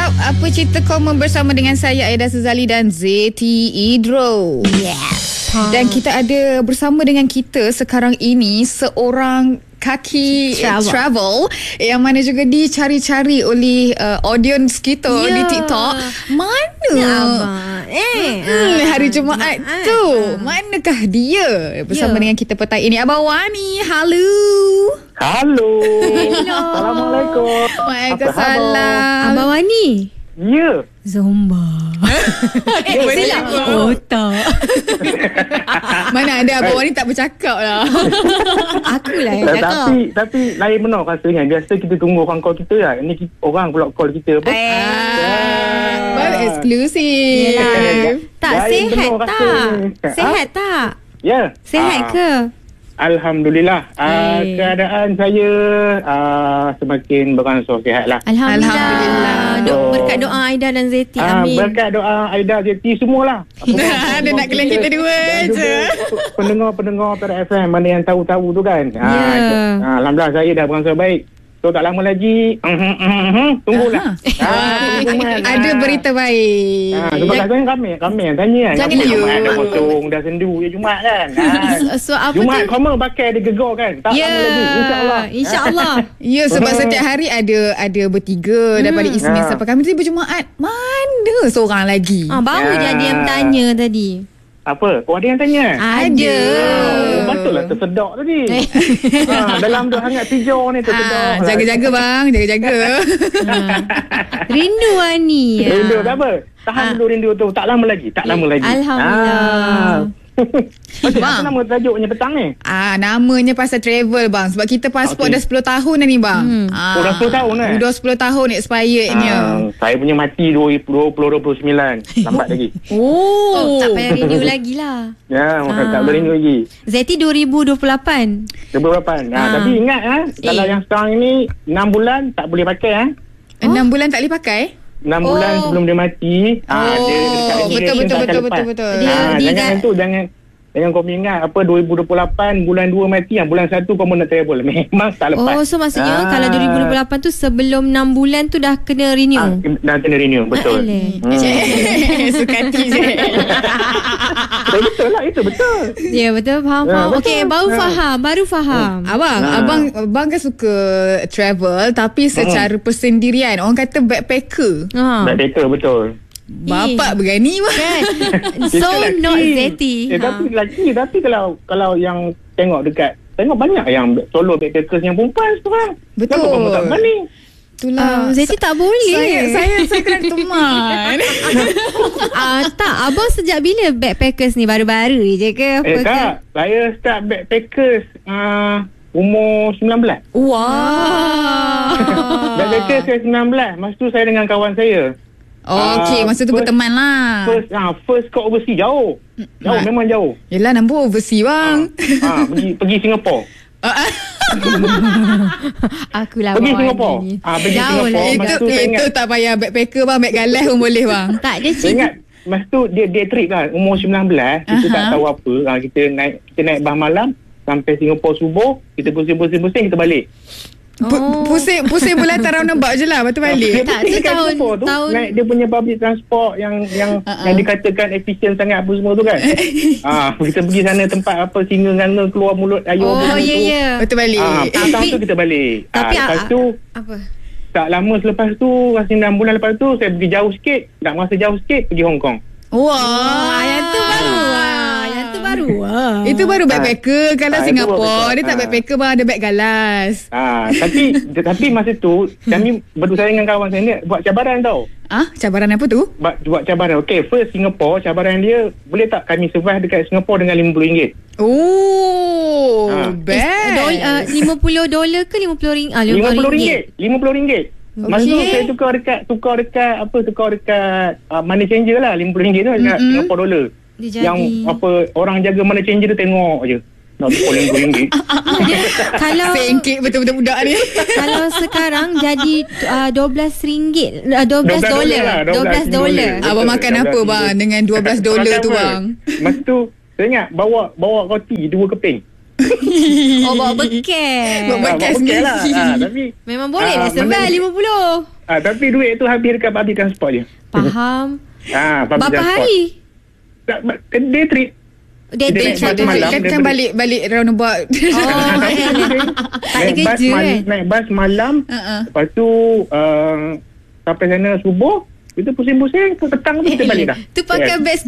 WhatsApp. Apa cerita komen bersama dengan saya Aida Suzali dan Zeti Idro. Yes. Dan kita ada bersama dengan kita sekarang ini seorang kaki travel yang mana juga dicari-cari oleh audience kita di TikTok. Mana hari Jumaat tu? Manakah dia? Bersama dengan kita petang ini Abang Wani. Halo. Assalamualaikum. Waalaikumsalam. Abang Wani. Ya. Zumba. Silap. Oh tak. Mana ada Abang Wani tak bercakap lah. Akulah yang cakap. Tapi lain benar rasanya. Biasa kita tunggu orang call kita lah. Ini orang pula call kita apa? Baru eksklusif. Tak, lain sihat benar tak? rasanya. Sihat tak? Ya. Sihat ke? Alhamdulillah. Keadaan saya semakin beransur sihat lah. Alhamdulillah. Berkat doa Aida dan Zeti. Amin. Berkat doa Aida, Zeti, semualah. Dia nak kalian kita dua je. Pendengar Perak FM mana yang tahu-tahu tu kan. Alhamdulillah saya dah beransur baik. So tak lama lagi tunggulah. Ada berita baik. Sebab kadang kami yang tanya kan. Jangan Jumaat dah kosong, dah sendu je Jumaat kan. So apa Jumaat tu? koma bakal dia gegar kan. Tak lama lagi insya-Allah. InsyaAllah. Ya, sebab setiap hari ada bertiga daripada Isnin sampai Khamis. Tiba Jumaat mana seorang lagi? Baru je ada yang bertanya tadi. Apa? Kau ada yang tanya? Ada. Patutlah tersedak tadi. Dalam duk hangat hijau ni tersedak. Jaga-jaga bang, jaga-jaga. Rindu Wani. Rindu tak apa. Tahan dulu rindu tu. Tak lama lagi. Alhamdulillah. Macam Bang. apa nama tajuknya petang ni? Namanya pasal travel bang. Sebab kita pasport dah 10 tahun dah ni bang. Dah 10 tahun Dah 10 tahun expirednya. Saya punya mati 2029. Lambat lagi. Tak payah renew lagi lah. Ya, tak boleh rindu lagi. Zeti 2028. Berapa? Tapi ingat kalau yang sekarang ni 6 bulan tak boleh pakai 6 bulan tak boleh pakai? 6 bulan sebelum dia mati. Betul. Jangan kau ingat apa 2028 bulan 2 mati, bulan 1 kau nak travel. Memang tak lepas. So maksudnya kalau 2028 tu sebelum 6 bulan tu dah kena renew. Dah kena renew, betul. Sukati je. Betul lah, itu betul. Ya, betul, faham. Okey, baru faham. Abang kan suka travel tapi secara persendirian. Orang kata backpacker. Backpacker, betul. Bapak berani kan? So not Zeti. Tapi kalau yang tengok banyak yang solo backpackers yang perempuan sekarang. Betul. Kenapa kamu tak berani? Itulah. Zeti tak boleh. Saya kena teman. Tak, abang sejak bila backpackers ni? Baru-baru je ke? Tak, saya start backpackers umur 19. Wow. Backpackers saya 19. Masa tu saya dengan kawan saya. Okey, masa tu berteman lah. First kat overseas jauh. Memang jauh. Yelah, nampak overseas bang. Pergi Singapura. Akulah pergi Singapura. Pergi Singapura. Itu tak payah backpacker bang, back galas pun boleh bang. Tak, dia saya ingat masa tu dia trip kan umur 19, kita tak tahu apa. Kita naik bas malam sampai Singapura subuh, kita pusing kita balik. Pusing bulatan roundabout je lah. Lepas tu balik. Tak, tu tahun naik dia punya public transport yang dikatakan efisien sangat apa semua tu kan. Kita pergi sana tempat apa singa-nganga keluar mulut air. Betul balik. Petang tu kita balik. Lepas tu apa? Tak lama selepas tu, rasa 6 bulan lepas tu saya pergi jauh sikit. Tak masa jauh sikit pergi Hong Kong. Yang tu baru. Itu baru backpacker. Kalau Singapura dia tak backpacker bang, ada back galas. Tapi masa tu kami berdua saya dengan kawan saya ni buat cabaran tau. Cabaran apa tu? Buat cabaran. Okay, first Singapore, cabaran dia boleh tak kami survive dekat Singapura dengan RM50? Best. $50 ke $50? RM50. Masa tu saya tukar dekat money changer lah. RM50 tu dekat Singapore dollar. Yang orang jaga money changer tu tengok je. Nak tukar RM50. Kalau sengkit betul-betul budak ni. Kalau sekarang jadi $12. $12. Abang makan apa bang dengan $12 tu bang? Masa tu saya ingat bawa roti 2 keping. Bawa bekal. Bawa bekal lah. Tapi memang boleh lah survive 50. Tapi duit tu habis dekat public transport je. Faham. Public Berapa transport. hari? Day trip. Dia malam, kan balik roundabout. Tak ada kerja kan? Naik bas malam. Lepas tu sampai sana subuh. Kita pusing-pusing petang tu kita balik dah. Tu pakai best